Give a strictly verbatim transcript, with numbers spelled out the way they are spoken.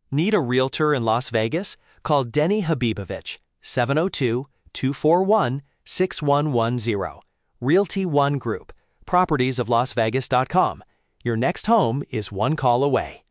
Need a realtor in Las Vegas? Call Denny Habibovich, seven oh two, two four one, six one one zero. Realty One Group, properties of las vegas dot com. Your next home is one call away.